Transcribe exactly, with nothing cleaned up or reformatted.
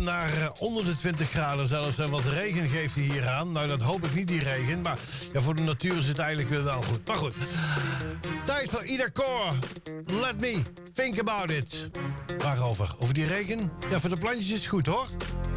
warm naar uh, onder de twintig graden zelfs. En wat regen geeft hij hier aan. Nou, dat hoop ik niet, die regen. Maar ja, voor de natuur is het eigenlijk weer wel goed. Maar goed. Tijd voor Ida Core. Let me think about it. Waarover? Over die regen? Ja, voor de plantjes is het goed, hoor.